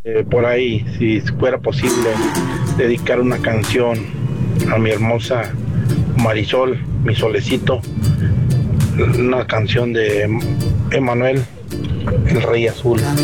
Por ahí, si fuera posible, dedicar una canción a mi hermosa Marisol, mi solecito, una canción de Emanuel, el Rey Azul.